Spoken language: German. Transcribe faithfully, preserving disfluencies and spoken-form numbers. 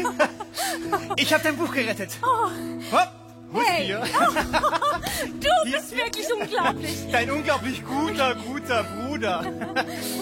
Ich habe dein Buch gerettet. Oh. Hopp, Hey. hier. Oh, du Hier, bist hier. wirklich unglaublich. Dein unglaublich guter, guter Bruder.